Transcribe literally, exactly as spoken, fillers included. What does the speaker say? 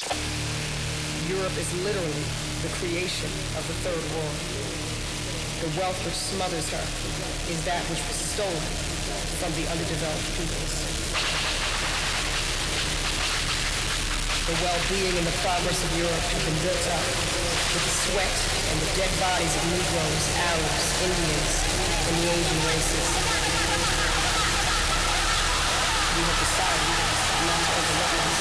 Europe is literally the creation of the third world. The wealth which smothers her is that which was stolen from the underdeveloped peoples. The well-being and the progress of Europe have been built up with the sweat and the dead bodies of Negroes, Arabs, Indians, and the Asian races. We have decided not to overlook this.